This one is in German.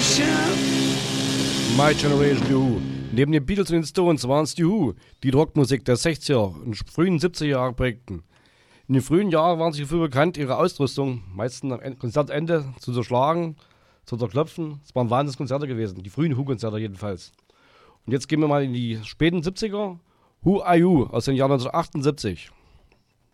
My Generation, die Who. Neben den Beatles und den Stones waren es die Who, die Rockmusik der 60er und frühen 70er Jahre prägten. In den frühen Jahren waren sie dafür bekannt, ihre Ausrüstung meistens am Konzertende zu zerschlagen, zu zerklopfen. Es waren Wahnsinnskonzerte gewesen, die frühen Who-Konzerte jedenfalls. Und jetzt gehen wir mal in die späten 70er. Who Are You aus dem Jahr 1978.